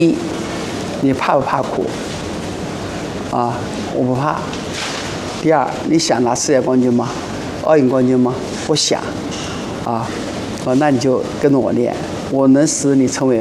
一，你怕不怕苦？啊，我不怕。第二，你想拿世界冠军吗？奥运冠军吗？我想。那你就跟着我练，我能使你成为